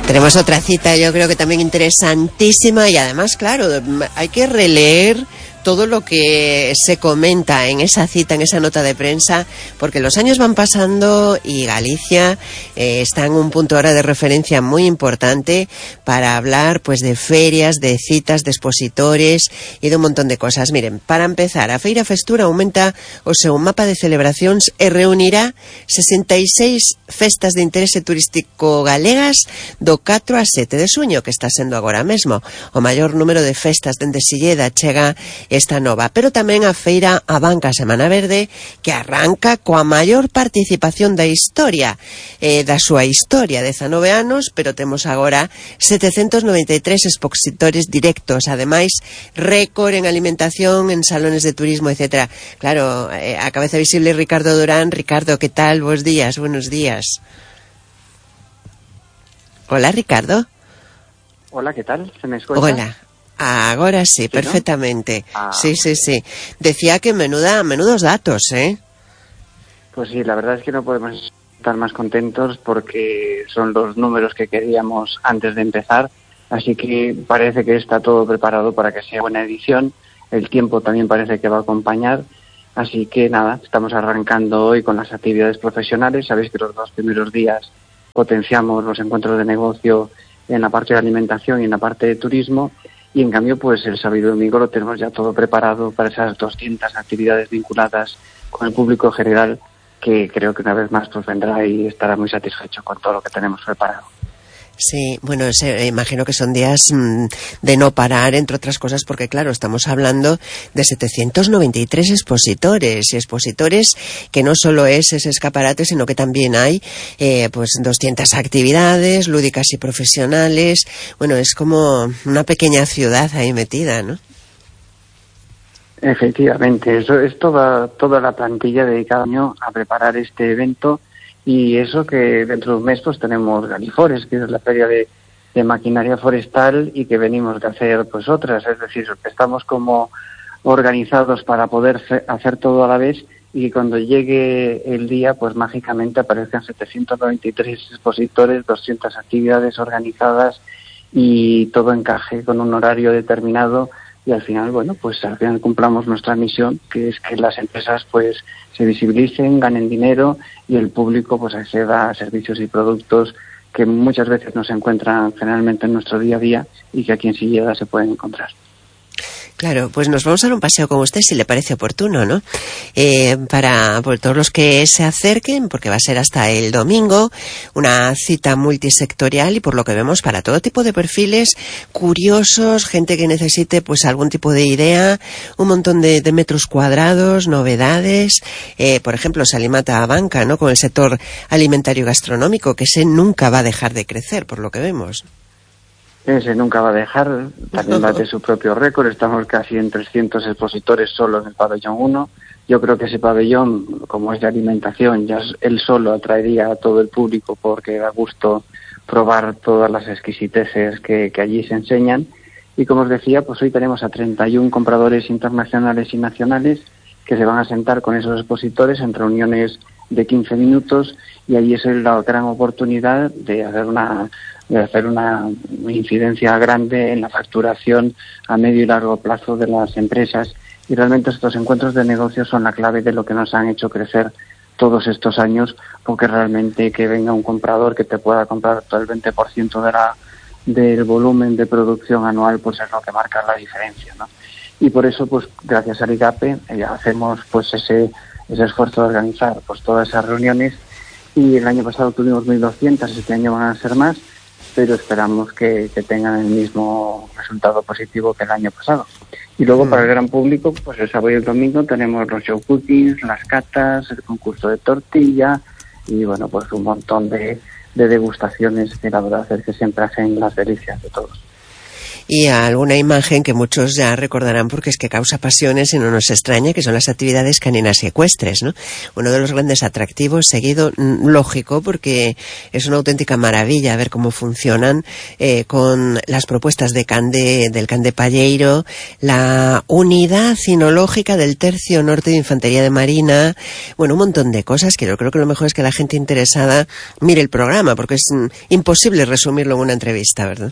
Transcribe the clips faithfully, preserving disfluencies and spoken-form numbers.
Tenemos otra cita, yo creo que también interesantísima, y además, claro, hay que releer todo lo que se comenta en esa cita, en esa nota de prensa, porque los años van pasando y Galicia eh, está en un punto ahora de referencia muy importante para hablar pues de ferias, de citas, de expositores y de un montón de cosas. Miren, para empezar, a Feira Festura aumenta o seu mapa de celebracións e reunirá sesenta e seis festas de interese turístico galegas do catro a sete de suño, que está sendo agora mesmo o maior número de festas dende Silleda chega esta nova, pero tamén a Feira Abanca Semana Verde, que arranca coa maior participación da historia, eh, da súa historia, dezanove anos, pero temos agora setecentos noventa e tres expositores directos, ademais récord en alimentación, en salones de turismo, etcétera. Claro, eh, a cabeza visible Ricardo Durán. Ricardo, ¿qué tal? Buenos días, buenos días. Hola, Ricardo. Hola, ¿qué tal? ¿Se me escucha? Hola. Ahora sí, ¿Sí, perfectamente. ¿No? Ah. Sí, sí, sí. Decía que menuda, menudos datos, ¿eh? Pues sí, la verdad es que no podemos estar más contentos porque son los números que queríamos antes de empezar, así que parece que está todo preparado para que sea buena edición. El tiempo también parece que va a acompañar, así que nada, estamos arrancando hoy con las actividades profesionales. Sabéis que los dos primeros días potenciamos los encuentros de negocio en la parte de alimentación y en la parte de turismo. Y en cambio, pues el sábado y domingo lo tenemos ya todo preparado para esas doscientas actividades vinculadas con el público general, que creo que una vez más pues vendrá y estará muy satisfecho con todo lo que tenemos preparado. Sí, bueno, se, imagino que son días mmm, de no parar, entre otras cosas, porque claro, estamos hablando de setecientos noventa y tres expositores, y expositores que no solo es ese escaparate, sino que también hay eh, pues doscientas actividades lúdicas y profesionales. Bueno, es como una pequeña ciudad ahí metida, ¿no? Efectivamente, eso es toda, toda la plantilla dedicada año a preparar este evento. Y eso que dentro de un mes pues tenemos Galifores, que es la feria de, de maquinaria forestal, y que venimos de hacer pues otras, es decir, estamos como organizados para poder fe- hacer todo a la vez, y cuando llegue el día pues mágicamente aparezcan setecientos noventa y tres expositores, doscientas actividades organizadas y todo encaje con un horario determinado. Y al final, bueno, pues al final cumplamos nuestra misión, que es que las empresas pues se visibilicen, ganen dinero y el público pues acceda a servicios y productos que muchas veces no se encuentran generalmente en nuestro día a día y que aquí en Silleda se pueden encontrar. Claro, pues nos vamos a dar un paseo con usted si le parece oportuno, ¿no? Eh, para por todos los que se acerquen, porque va a ser hasta el domingo, una cita multisectorial y por lo que vemos para todo tipo de perfiles, curiosos, gente que necesite pues algún tipo de idea, un montón de, de metros cuadrados, novedades, eh, por ejemplo, Salimata Abanca, ¿no? Con el sector alimentario y gastronómico, que ese nunca va a dejar de crecer, por lo que vemos. Ese nunca va a dejar, también bate su propio récord. Estamos casi en trescientos expositores solo en el pabellón uno. Yo creo que ese pabellón, como es de alimentación, ya él solo atraería a todo el público porque da gusto probar todas las exquisiteces que, que allí se enseñan. Y como os decía, pues hoy tenemos a treinta y uno compradores internacionales y nacionales que se van a sentar con esos expositores en reuniones de quince minutos, y allí es la gran oportunidad de hacer una de hacer una incidencia grande en la facturación a medio y largo plazo de las empresas. Y realmente estos encuentros de negocios son la clave de lo que nos han hecho crecer todos estos años, porque realmente que venga un comprador que te pueda comprar todo el veinte por ciento de la, del volumen de producción anual, pues es lo que marca la diferencia, ¿no? Y por eso, pues gracias al IGAPE, eh, hacemos pues ese, ese esfuerzo de organizar pues todas esas reuniones, y el año pasado tuvimos mil doscientas, este año van a ser más, pero esperamos que, que tengan el mismo resultado positivo que el año pasado. Y luego mm. para el gran público, pues el sábado y el domingo tenemos los show cookings, las catas, el concurso de tortilla y bueno, pues un montón de, de degustaciones que la verdad es que siempre hacen las delicias de todos. y a alguna imagen que muchos ya recordarán porque es que causa pasiones y no nos extraña, que son las actividades caninas y ecuestres, ¿no? Uno de los grandes atractivos, seguido, lógico, porque es una auténtica maravilla ver cómo funcionan eh, con las propuestas de Can de, del Can de Palleiro, la unidad cinológica del Tercio Norte de Infantería de Marina, bueno, un montón de cosas que yo creo que lo mejor es que la gente interesada mire el programa, porque es mm, imposible resumirlo en una entrevista, ¿verdad?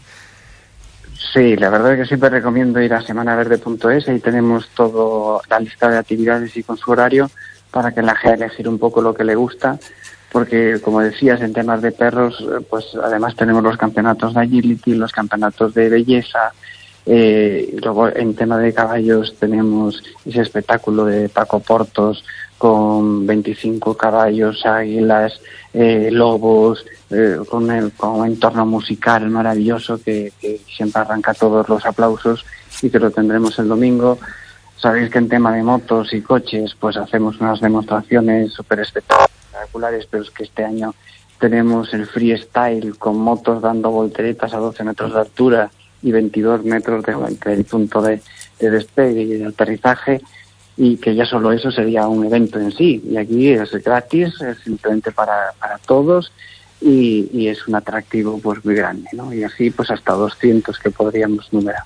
Sí, la verdad es que siempre recomiendo ir a semana verde punto es, ahí tenemos toda la lista de actividades y con su horario para que la gente elegir un poco lo que le gusta, porque como decías, en temas de perros, pues además tenemos los campeonatos de agility, los campeonatos de belleza, eh, y luego en tema de caballos tenemos ese espectáculo de Paco Portos con veinticinco caballos, águilas, eh, lobos, eh, con, el, con un entorno musical maravilloso que, que siempre arranca todos los aplausos y que lo tendremos el domingo. Sabéis que en tema de motos y coches pues hacemos unas demostraciones súper espectaculares, pero es que este año tenemos el freestyle con motos dando volteretas a doce metros de altura y veintidós metros de, entre el punto de, de despegue y de aterrizaje, y que ya solo eso sería un evento en sí, y aquí es gratis, es simplemente para, para todos, y, y es un atractivo pues muy grande, ¿no? Y así pues hasta doscientos que podríamos numerar.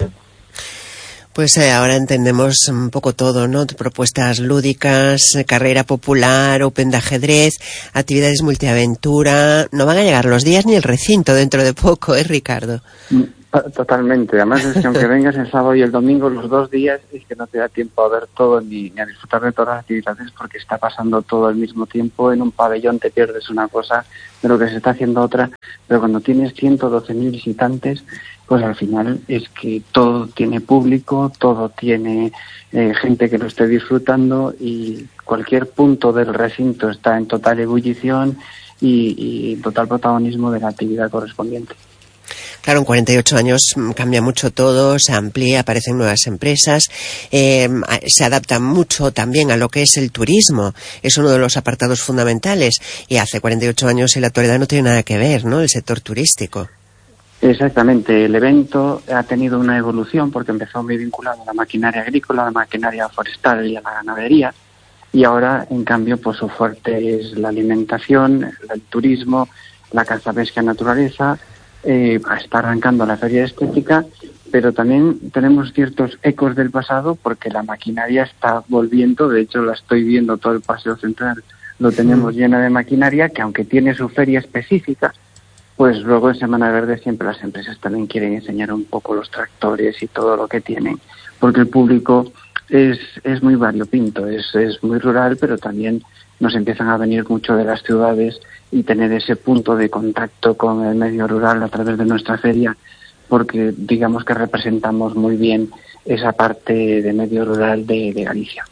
Pues eh, ahora entendemos un poco todo, ¿no? Propuestas lúdicas, carrera popular, open de ajedrez, actividades multiaventura. No van a llegar los días ni el recinto dentro de poco, ¿eh, Ricardo? Totalmente. Además es que aunque vengas el sábado y el domingo, los dos días, es que no te da tiempo a ver todo ni, ni a disfrutar de todas las actividades, porque está pasando todo al mismo tiempo. En un pabellón te pierdes una cosa de lo que se está haciendo otra, pero cuando tienes ciento doce mil visitantes, pues al final es que todo tiene público, todo tiene eh, gente que lo esté disfrutando, y cualquier punto del recinto está en total ebullición y, y total protagonismo de la actividad correspondiente. Claro, en cuarenta y ocho años cambia mucho todo, se amplía, aparecen nuevas empresas, eh, se adapta mucho también a lo que es el turismo, es uno de los apartados fundamentales, y hace cuarenta y ocho años en la actualidad no tiene nada que ver, ¿no?, el sector turístico. Exactamente, el evento ha tenido una evolución porque empezó muy vinculado a la maquinaria agrícola, a la maquinaria forestal y a la ganadería, y ahora, en cambio, pues su fuerte es la alimentación, el turismo, la caza, pesca, naturaleza. Eh, está arrancando la feria estética, pero también tenemos ciertos ecos del pasado porque la maquinaria está volviendo. De hecho, la estoy viendo, todo el paseo central lo tenemos lleno de maquinaria, que aunque tiene su feria específica, pues luego en Semana Verde siempre las empresas también quieren enseñar un poco los tractores y todo lo que tienen, porque el público es, es muy variopinto, es, es muy rural, pero también nos empiezan a venir mucho de las ciudades, y tener ese punto de contacto con el medio rural a través de nuestra feria, porque digamos que representamos muy bien esa parte de medio rural de, de Galicia.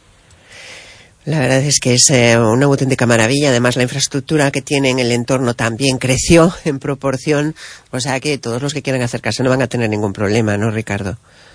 La verdad es que es eh, una auténtica maravilla. Además, la infraestructura que tiene en el entorno también creció en proporción, o sea que todos los que quieran acercarse no van a tener ningún problema, ¿no, Ricardo?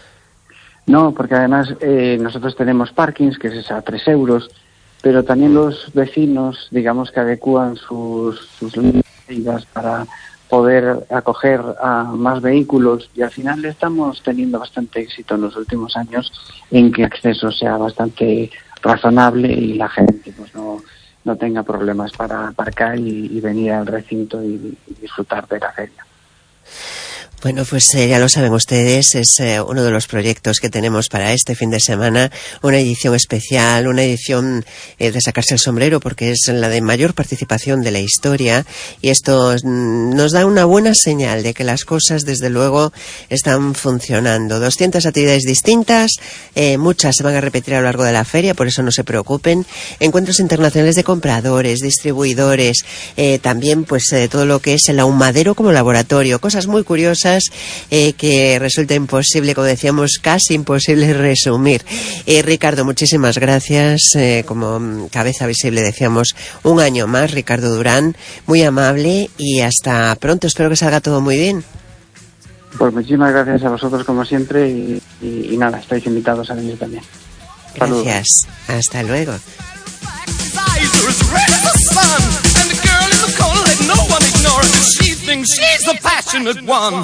No, porque además eh, nosotros tenemos parkings, que es a tres euros, pero también los vecinos, digamos que adecúan sus, sus líneas para poder acoger a más vehículos, y al final estamos teniendo bastante éxito en los últimos años en que el acceso sea bastante razonable y la gente pues no, no tenga problemas para aparcar y, y venir al recinto y, y disfrutar de la feria. Bueno, pues eh, ya lo saben ustedes, es eh, uno de los proyectos que tenemos para este fin de semana, una edición especial, una edición eh, de sacarse el sombrero, porque es la de mayor participación de la historia, y esto mm, nos da una buena señal de que las cosas, desde luego, están funcionando. doscientas actividades distintas, eh, muchas se van a repetir a lo largo de la feria, por eso no se preocupen. Encuentros internacionales de compradores, distribuidores, eh, también pues eh, todo lo que es el ahumadero como laboratorio, cosas muy curiosas Eh, que resulta imposible, como decíamos, casi imposible resumir. Eh, Ricardo, muchísimas gracias. Eh, como cabeza visible, decíamos, un año más, Ricardo Durán, muy amable, y hasta pronto. Espero que salga todo muy bien. Pues muchísimas gracias a vosotros, como siempre, y, y, y nada, estáis invitados a venir también. Gracias. Saludos. Hasta luego.